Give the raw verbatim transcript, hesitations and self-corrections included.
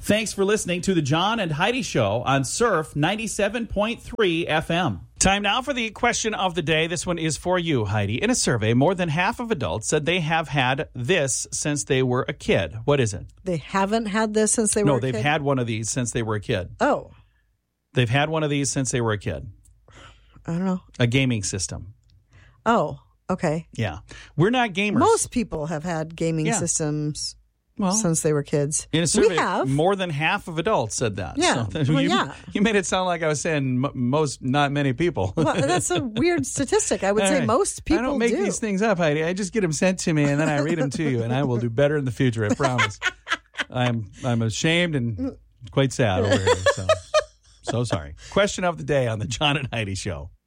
Thanks for listening to the John and Heidi Show on Surf ninety-seven point three F M. Time now for the question of the day. This one is for you, Heidi. In a survey, more than half of adults said they have had this since they were a kid. What is it? They haven't had this since they were no, a kid? No, they've had one of these since they were a kid. Oh. They've had one of these since they were a kid. I don't know. A gaming system. Oh, okay. Yeah. We're not gamers. Most people have had gaming yeah. systems well, since they were kids. In a survey, we have. more than half of adults said that. Yeah. So, well, you, yeah. you made it sound like I was saying m- most, not many people. Well, that's a weird statistic. I would say right. most people do. I don't make do. these things up, Heidi. I just get them sent to me, and then I read them to you, and I will do better in the future, I promise. I'm I'm ashamed and quite sad over here. So, so sorry. Question of the day on the John and Heidi Show.